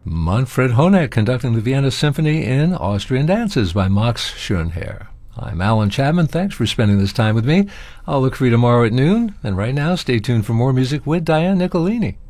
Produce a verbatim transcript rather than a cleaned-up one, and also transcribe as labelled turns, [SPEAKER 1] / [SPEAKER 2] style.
[SPEAKER 1] Manfred Honeck conducting the Vienna Symphony in Austrian Dances by Max Schoenherr. I'm Alan Chapman. Thanks for spending this time with me. I'll look for you tomorrow at noon. And right now, stay tuned for more music with Diane Nicolini.